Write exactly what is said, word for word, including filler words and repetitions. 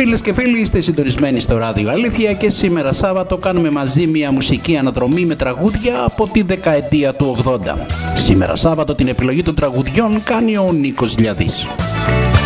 Φίλες και φίλοι, είστε συντονισμένοι στο Ράδιο Αλήθεια και σήμερα Σάββατο κάνουμε μαζί μια μουσική αναδρομή με τραγούδια από τη δεκαετία του ογδόντα. Σήμερα Σάββατο την επιλογή των τραγουδιών κάνει ο Νίκος Λιαδής.